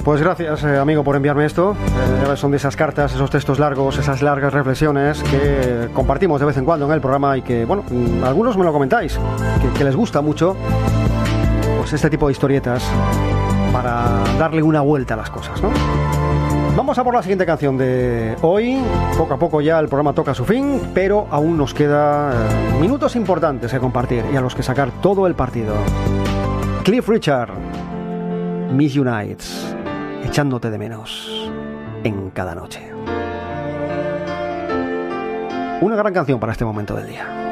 Pues gracias, amigo, por enviarme esto. Son de esas cartas, esos textos largos, esas largas reflexiones que compartimos de vez en cuando en el programa y que, bueno, algunos me lo comentáis, que les gusta mucho pues este tipo de historietas para darle una vuelta a las cosas, ¿no? Vamos a por la siguiente canción de hoy. Poco a poco ya el programa toca su fin, pero aún nos queda minutos importantes que compartir y a los que sacar todo el partido. Cliff Richard, Miss You Nights, echándote de menos en cada noche. Una gran canción para este momento del día.